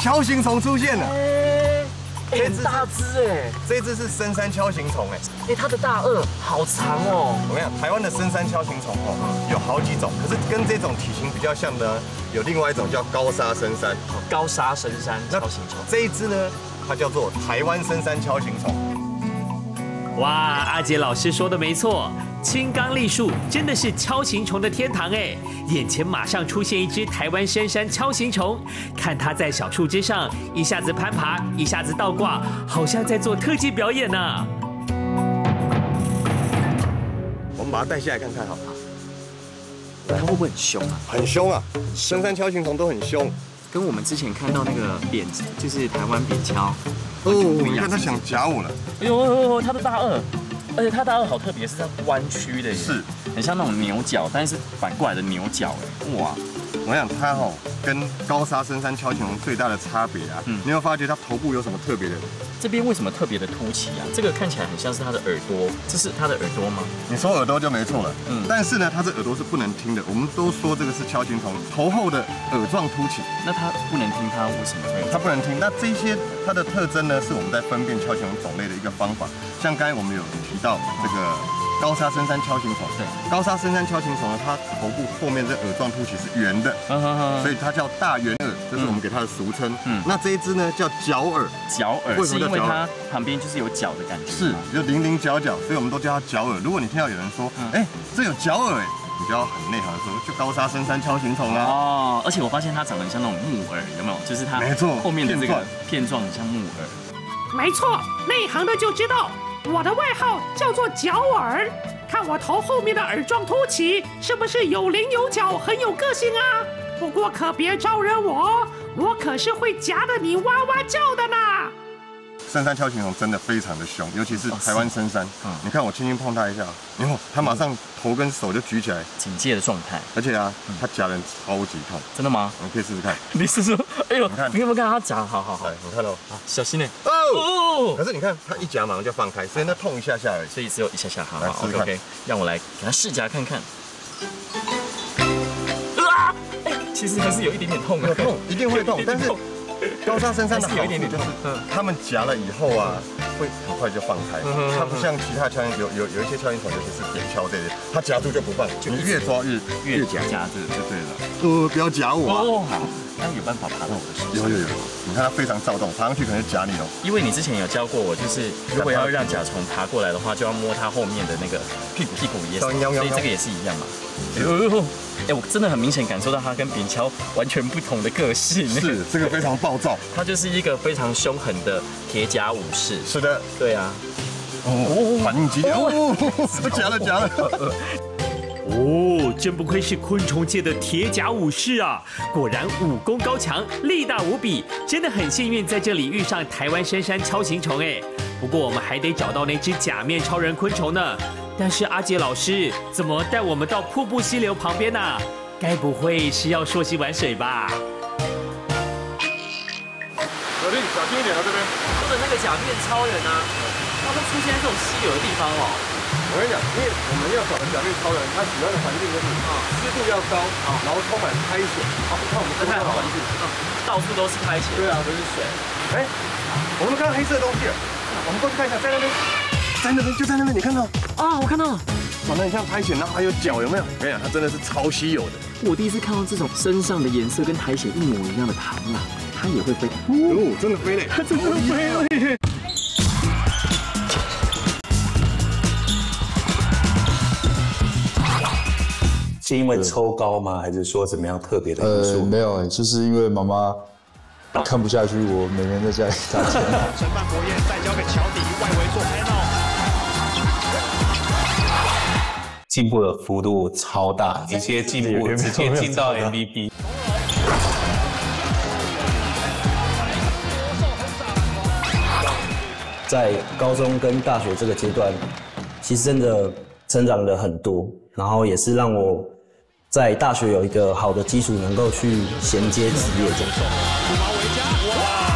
锹形虫出现了。 很大只哎， 这只是深山锹形虫哎， 它的大颚好长哦。 我跟你讲，台湾的深山锹形虫有好几种，可是跟这种体型比较像的，有另外一种叫高沙深山。 高沙深山锹形虫， 这一只呢，它叫做台湾深山锹形虫。 哇，阿杰老师说的没错，青冈栎树真的是锹形虫的天堂哎！眼前马上出现一只台湾深山锹形虫，看它在小树枝上一下子攀爬，一下子倒挂，好像在做特技表演呢。 我们把它带下来看看好了。 它会不会很凶啊？ 很凶啊，深山锹形虫都很凶。 跟我们之前看到那个就是台湾扁锹。 你看它想夹我了。 哎呦，它的大颚，而且它大颚好特别，是在弯曲的耶， 是， 很像那种牛角，但是反过来的牛角哎，哇！ 我想它跟高沙深山锹形虫最大的差别啊，你有发觉它头部有什么特别的？ 这边为什么特别的凸起啊？这个看起来很像是它的耳朵，这是它的耳朵吗？ 你说耳朵就没错了，但是呢，它这耳朵是不能听的。我们都说这个是锹形虫头后的耳状凸起。 那它不能听，它为什么会？ 它不能听。那这些它的特征呢，是我们在分辨锹形虫种类的一个方法。像刚才我们有提到这个高沙深山锹形虫，对，高沙深山锹形虫呢，它头部后面这耳状凸起是圆的，所以它叫大圆耳，这是我们给它的俗称。那这一只呢叫角耳， 角耳是因为它旁边就是有角的感觉， 是就棱棱角角，所以我们都叫它角耳。如果你听到有人说，这有角耳你就要很内行的说，就高沙深山锹形虫啊。 哦，而且我发现它长得很像那种木耳，有没有？就是它没错， 后面的这个片状很像木耳。 没错，内行的就知道。我的外号叫做角耳，看我头后面的耳状凸起，是不是有棱有角，很有个性啊？不过可别招惹我，我可是会夹得你哇哇叫的呢。 深山锹形虫真的非常的凶，尤其是台湾深山。你看我轻轻碰它一下，然后它马上头跟手就举起来， 警戒的状态。 而且啊，它夹人超级痛。 真的吗？ 你可以试试看。 你是说，哎呦， 你看， 你有没有看它夹？好， 你看到？ 小心呢。 哦。可是你看它一夹马上就放开，所以那痛一下下而已。 所以只有一下下。好 ，OK， 让我来给它试夹看看。其实还是有一点点痛的。 痛，一定会痛，但是。高沙深山的好处就是，他们夹了以后啊，会很快就放开。它不像其他锹形有一些锹形虫，尤其是扁锹这些，它夹住就不放，你越抓越夹着就对了。不要夹我啊！ 哦，好，那有办法爬到我的手上？ 有，你看它非常躁动，爬上去可能夹你哦。 因为你之前有教过我，就是如果要让甲虫爬过来的话，就要摸它后面的那个屁股也，所以这个也是一样嘛。我真的很明显感受到它跟扁锹完全不同的个性。 是，这个非常暴躁， 它就是一个非常凶狠的铁甲武士。 是的， 对啊。 反应激烈，夹了。 哦，真不愧是昆虫界的铁甲武士啊！果然武功高强，力大无比，真的很幸运在这里遇上台湾深山锹形虫哎。不过我们还得找到那只假面超人昆虫呢。但是阿杰老师怎么带我们到瀑布溪流旁边呢？该不会是要溯溪玩水吧？ 小心一点啊，这边。 说的那个假面超人啊，他会出现在这种溪流的地方哦。 我跟你讲，因为我们要找的假面超人，他喜欢的环境就是湿度要高，然后充满苔藓。好，看我们这边的环境， 到处都是苔藓， 对啊，都是水。我们看到黑色的东西了，我们过去看一下，在那边，就在那边，你看到？ 啊，我看到了， 长得很像苔藓，然后还有脚，有没有？我跟你讲，它真的是超稀有的。 我第一次看到这种身上的颜色跟苔藓一模一样的螳螂，它也会飞。 真的飞嘞！ 它真的飞了。 是因为抽高吗？还是说怎么样特别的因素？ 没有，就是因为妈妈看不下去，我每天在家里打钱。 承办国宴再交给乔迪，外围做拍闹。 进步的幅度超大，一些进步直接进到 MVP。 在高中跟大学这个阶段，其实真的成长了很多，然后也是让我在大学有一个好的基础，能够去衔接职业这种。